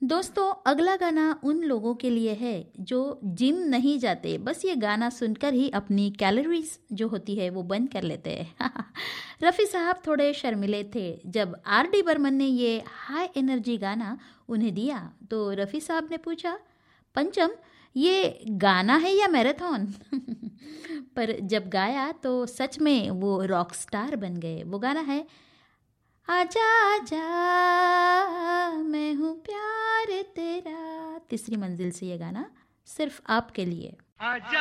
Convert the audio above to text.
दोस्तों, अगला गाना उन लोगों के लिए है जो जिम नहीं जाते, बस ये गाना सुनकर ही अपनी कैलोरीज जो होती है वो बंद कर लेते हैं। रफ़ी साहब थोड़े शर्मिले थे। जब आर डी बर्मन ने ये हाई एनर्जी गाना उन्हें दिया तो रफ़ी साहब ने पूछा, पंचम, ये गाना है या मैराथन? पर जब गाया तो सच में वो रॉक स्टार बन गए। वो गाना है आजा आजा, मैं हूँ प्यार तेरा। तीसरी मंजिल से ये गाना सिर्फ आपके लिए।